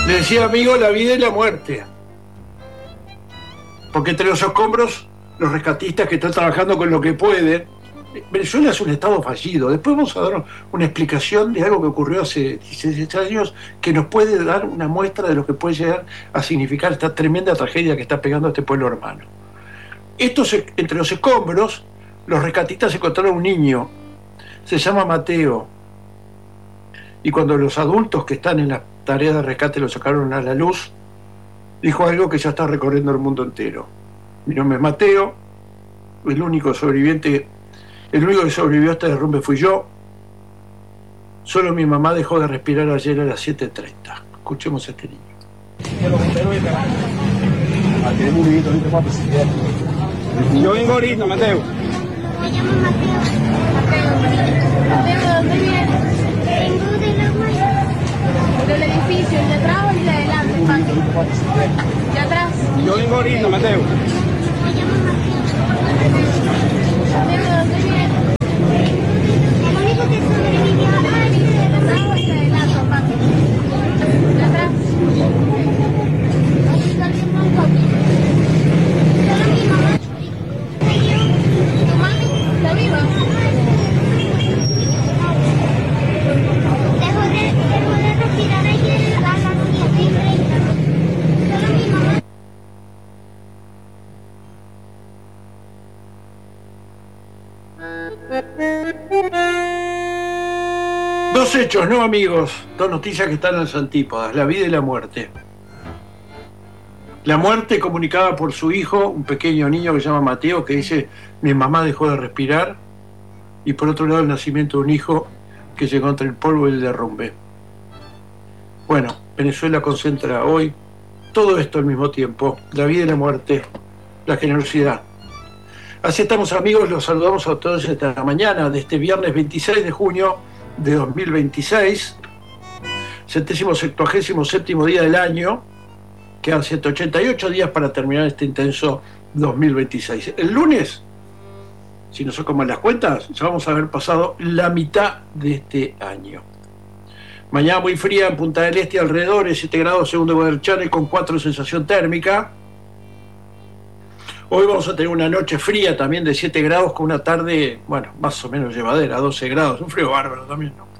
Le decía, amigo, la vida y la muerte. Porque entre los escombros, los rescatistas que están trabajando con lo que pueden. Venezuela es un estado fallido. Después vamos a dar una explicación de algo que ocurrió hace 16 años que nos puede dar una muestra de lo que puede llegar a significar esta tremenda tragedia que está pegando a este pueblo hermano. Entre los escombros, los rescatistas encontraron un niño. Se llama Mateo. Y cuando los adultos que están en la tarea de rescate lo sacaron a la luz, dijo algo que ya está recorriendo el mundo entero. Mi nombre es Mateo, el único que sobrevivió a este derrumbe fui yo. Solo mi mamá dejó de respirar ayer a las 7:30. Escuchemos a este niño. Yo vengo ahorita, Mateo. Me llamo Mateo. Mateo, ¿dónde vienes? Vengo de la mañana. Del edificio, el de atrás o el de adelante, Paco. De atrás. Yo vengo ahorita, Mateo. Me llamo Mateo. Mateo, ¿dónde vienes? El único que sobrevivió a la el de atrás o el de adelante, Paco. De atrás. Aquí salimos un poco. Solo mi mamá. ¿Tu mami está viva? Dejo de respirar ayer a las 7:30. Solo mi mamá. Dos hechos, ¿no, amigos? Dos noticias que están en las antípodas, la vida y la muerte. La muerte comunicada por su hijo, un pequeño niño que se llama Mateo, que dice, mi mamá dejó de respirar. Y por otro lado, el nacimiento de un hijo que llegó entre el polvo y el derrumbe. Bueno, Venezuela concentra hoy todo esto al mismo tiempo, la vida y la muerte, la generosidad. Así estamos, amigos, los saludamos a todos esta mañana de este viernes 26 de junio de 2026, 77º día del año. Quedan 188 días para terminar este intenso 2026. El lunes, si no sacamos las cuentas, ya vamos a haber pasado la mitad de este año. Mañana muy fría en Punta del Este, alrededor de 7 grados según Weather Channel, con 4 de sensación térmica. Hoy vamos a tener una noche fría también de 7 grados, con una tarde, bueno, más o menos llevadera, 12 grados. Un frío bárbaro también, ¿no?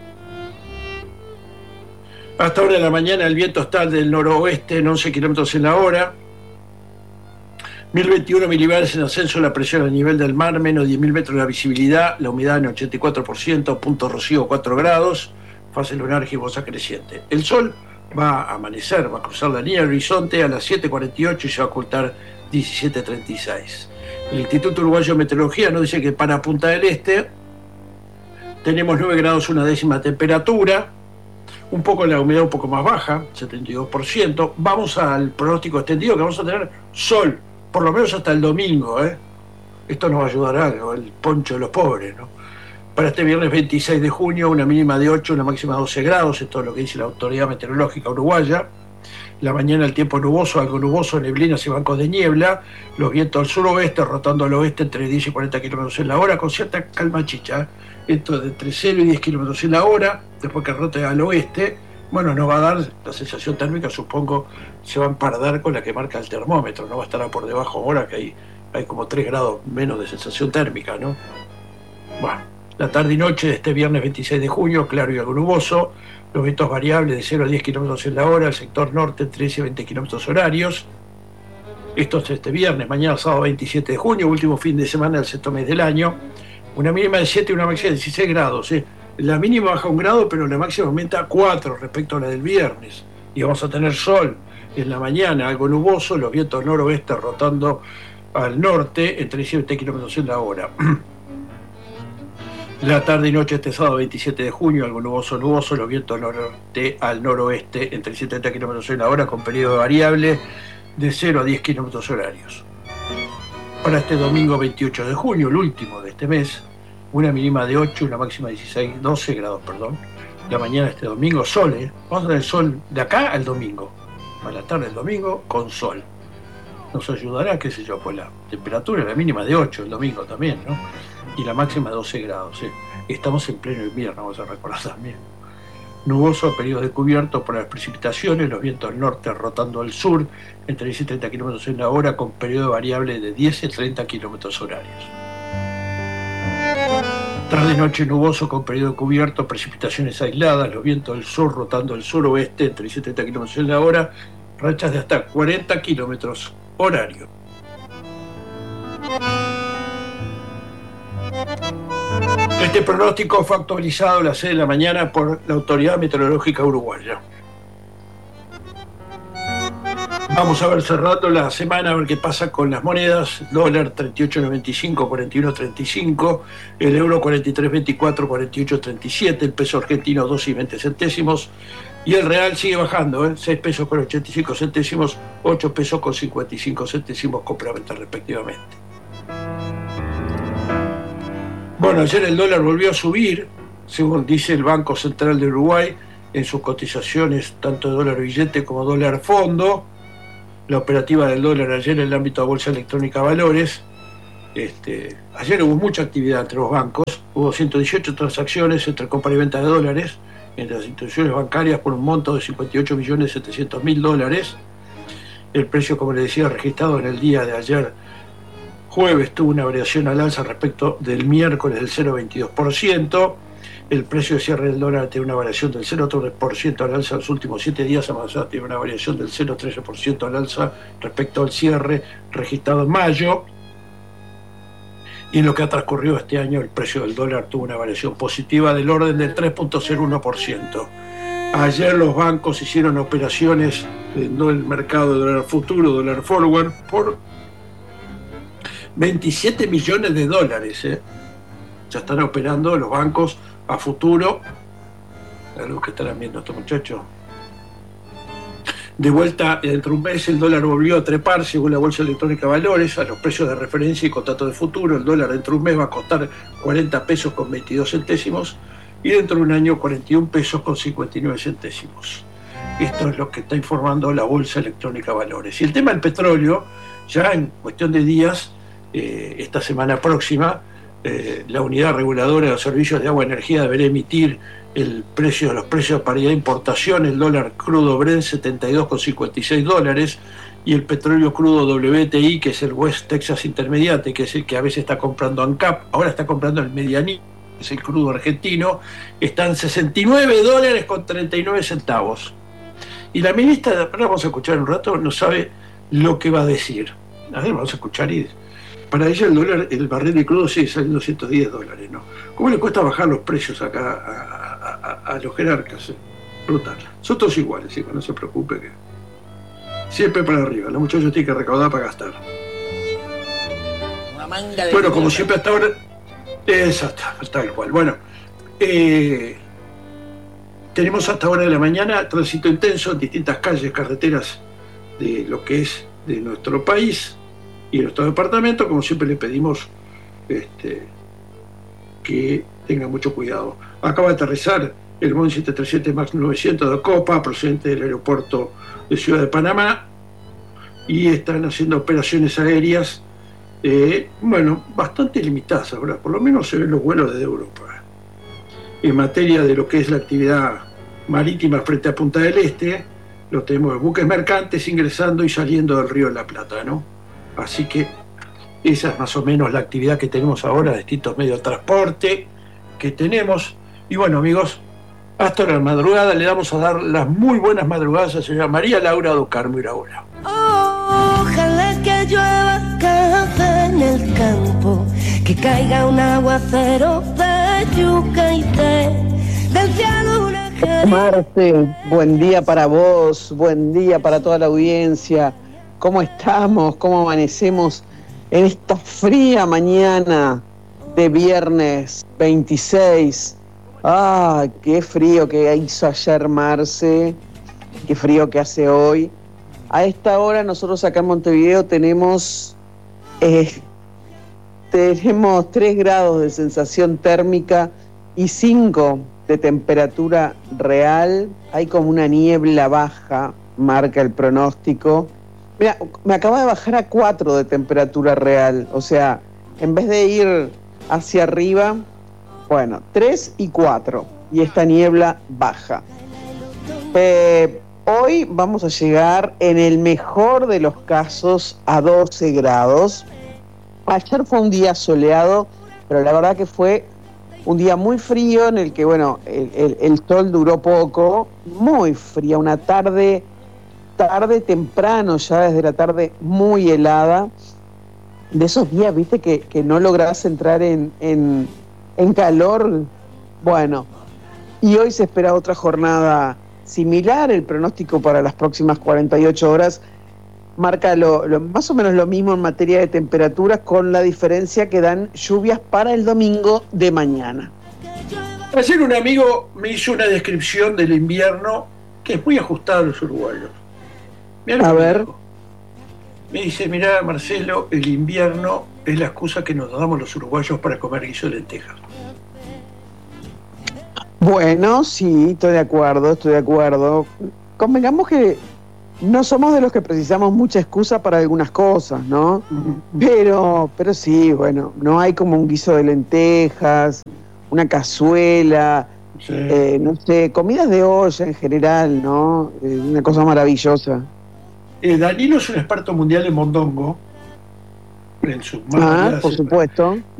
Hasta ahora de la mañana el viento está del noroeste en 11 kilómetros en la hora. 1021 milibares en ascenso la presión a nivel del mar, menos 10.000 metros la visibilidad, la humedad en 84%, punto rocío 4 grados, fase lunar gibosa creciente. El sol va a amanecer, va a cruzar la línea del horizonte a las 7:48 y se va a ocultar 17:36. El Instituto Uruguayo de Meteorología nos dice que para Punta del Este tenemos 9 grados 1/10 temperatura, un poco la humedad un poco más baja, 72%. Vamos al pronóstico extendido que vamos a tener sol, por lo menos hasta el domingo, ¿eh? Esto nos ayudará, ¿no? El poncho de los pobres, ¿no? Para este viernes 26 de junio, una mínima de 8, una máxima de 12 grados, esto es lo que dice la Autoridad Meteorológica Uruguaya. La mañana el tiempo nuboso, algo nuboso, neblinas y bancos de niebla, los vientos al suroeste, rotando al oeste entre 10 y 40 kilómetros en la hora, con cierta calma chicha, ¿eh? Esto de entre 0 y 10 kilómetros en la hora, después que rote al oeste, bueno, nos va a dar la sensación térmica, supongo, se va a empardar con la que marca el termómetro, no va a estar por debajo ahora, que hay como 3 grados menos de sensación térmica, ¿no? Bueno, la tarde y noche de este viernes 26 de junio, claro y algo nuboso, los vientos variables de 0 a 10 kilómetros en la hora, el sector norte 13 a 20 kilómetros horarios. Esto es este viernes, mañana sábado 27 de junio, último fin de semana del sexto mes del año. Una mínima de 7 y una máxima de 16 grados. La mínima baja 1 grado, pero la máxima aumenta a 4 respecto a la del viernes. Y vamos a tener sol en la mañana, algo nuboso, los vientos noroeste rotando al norte entre 10 y 20 kilómetros en la hora. La tarde y noche este sábado 27 de junio, algo nuboso, los vientos norte al noroeste entre 70 kilómetros en la hora, con periodo variable de 0 a 10 kilómetros horarios. Para este domingo 28 de junio, el último de este mes, una mínima de 8, una máxima de 12 grados, perdón. La mañana este domingo, sol, vamos a tener sol de acá al domingo. A la tarde del domingo, con sol. Nos ayudará, qué sé yo, pues la temperatura, la mínima de 8 el domingo también, ¿no? Y la máxima de 12 grados, Estamos en pleno invierno, vamos a recordar también. nuboso a periodos de cubierto por las precipitaciones, los vientos del norte rotando al sur entre 10 y 30 km en la hora, con periodo variable de 10 y 30 km horarios. Tarde-noche nuboso con periodo cubierto, precipitaciones aisladas, los vientos del sur rotando al suroeste entre 10 y 30 km en la hora, rachas de hasta 40 km horario. Este pronóstico fue actualizado a las 6 de la mañana por la Autoridad Meteorológica Uruguaya. Vamos a ver cerrando la semana, a ver qué pasa con las monedas. Dólar 38.95, 41.35, el euro 43.24, 48.37, el peso argentino 2.20 centésimos y el real sigue bajando, 6 pesos con 85 centésimos, 8 pesos con 55 centésimos compra-venta respectivamente. Bueno, ayer el dólar volvió a subir, según dice el Banco Central de Uruguay, en sus cotizaciones tanto de dólar billete como dólar fondo. La operativa del dólar ayer en el ámbito de Bolsa Electrónica Valores. Ayer hubo mucha actividad entre los bancos, hubo 118 transacciones entre compra y venta de dólares entre las instituciones bancarias por un monto de $58.700.000. El precio, como les decía, registrado en el día de ayer jueves tuvo una variación al alza respecto del miércoles del 0,22%. El precio de cierre del dólar tiene una variación del 0,3% al alza en los últimos 7 días, además tiene una variación del 0,13% al alza respecto al cierre registrado en mayo. Y en lo que ha transcurrido este año, el precio del dólar tuvo una variación positiva del orden del 3,01%. Ayer los bancos hicieron operaciones en el mercado de dólar futuro, dólar forward, por 27 millones de dólares. Ya están operando los bancos a futuro. Algo que estarán viendo estos muchachos. De vuelta, dentro de un mes el dólar volvió a trepar, según la Bolsa Electrónica Valores, a los precios de referencia y contrato de futuro. El dólar dentro de un mes va a costar 40 pesos con 22 centésimos y dentro de un año 41 pesos con 59 centésimos. Esto es lo que está informando la Bolsa Electrónica Valores. Y el tema del petróleo, ya en cuestión de días, esta semana próxima, la Unidad Reguladora de los Servicios de Agua y Energía deberá emitir los precios de paridad de importación. El dólar crudo Brent $72,56 y el petróleo crudo WTI, que es el West Texas Intermediate, que es el que a veces está comprando ANCAP, ahora está comprando el Medianí, que es el crudo argentino, están $69,39. Y la ministra, ahora vamos a escuchar un rato, no sabe lo que va a decir. A ver, vamos a escuchar y... Para ella el dólar, el barril de crudo sigue saliendo $110, ¿no? ¿Cómo le cuesta bajar los precios acá a los jerarcas? Brutal. Son todos iguales, ¿sí? No se preocupe, que siempre para arriba. Los muchachos tienen que recaudar para gastar. Una manga de... Bueno, como siempre hasta ahora... Exacto, tal cual. Bueno, tenemos hasta ahora de la mañana tránsito intenso en distintas calles, carreteras de lo que es de nuestro país y nuestro departamento. Como siempre le pedimos que tenga mucho cuidado. Acaba de aterrizar el Boeing 737 MAX 900 de Copa, procedente del aeropuerto de Ciudad de Panamá, y están haciendo operaciones aéreas, bastante limitadas ahora, por lo menos se ven los vuelos desde Europa. En materia de lo que es la actividad marítima frente a Punta del Este, lo tenemos buques mercantes ingresando y saliendo del Río de la Plata, ¿no? Así que esa es más o menos la actividad que tenemos ahora, distintos medios de transporte que tenemos. Y bueno, amigos, hasta la madrugada le damos a dar las muy buenas madrugadas a la señora María Laura do Carmo Iraola. Ojalá que llueva café en el campo, que caiga un aguacero de yuca y del cielo una Marce, buen día para vos, buen día para toda la audiencia. ¿Cómo estamos? ¿Cómo amanecemos en esta fría mañana de viernes 26? ¡Ah, qué frío que hizo ayer, Marce! ¡Qué frío que hace hoy! A esta hora nosotros acá en Montevideo tenemos 3 grados de sensación térmica y 5 de temperatura real. Hay como una niebla baja, marca el pronóstico. Mira, me acaba de bajar a 4 de temperatura real, o sea, en vez de ir hacia arriba, 3 y 4, y esta niebla baja. Hoy vamos a llegar en el mejor de los casos a 12 grados. Ayer fue un día soleado, pero la verdad que fue un día muy frío en el que, bueno, el sol duró poco, muy fría, una tarde temprano, ya desde la tarde muy helada, de esos días, viste, que no lográs entrar en calor. Bueno, y hoy se espera otra jornada similar. El pronóstico para las próximas 48 horas marca más o menos lo mismo en materia de temperaturas, con la diferencia que dan lluvias para el domingo de mañana. Ayer un amigo me hizo una descripción del invierno que es muy ajustada a los uruguayos. Mirá, a ver. Me dice, mirá, Marcelo, el invierno es la excusa que nos damos los uruguayos para comer guiso de lentejas. Bueno, sí, estoy de acuerdo. Convengamos que no somos de los que precisamos mucha excusa para algunas cosas, ¿no? Pero sí, bueno, no hay como un guiso de lentejas, una cazuela, Sí. No sé, comidas de olla en general, ¿no? Una cosa maravillosa. Danilo es un experto mundial en mondongo, en sus más Ah, variadas por supuesto.